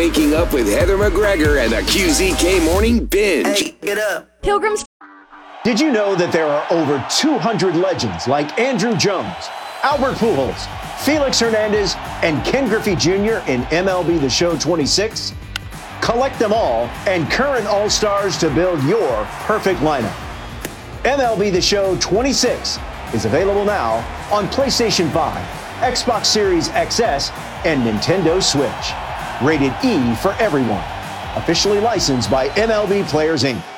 Waking Up with Heather McGregor and the QZK Morning Binge. Hey, get up. Pilgrims. Did you know that there are over 200 legends like Andrew Jones, Albert Pujols, Felix Hernandez, and Ken Griffey Jr. in MLB The Show 26? Collect them all and current All-Stars to build your perfect lineup. MLB The Show 26 is available now on PlayStation 5, Xbox Series XS, and Nintendo Switch. Rated E for everyone. Officially licensed by MLB Players, Inc.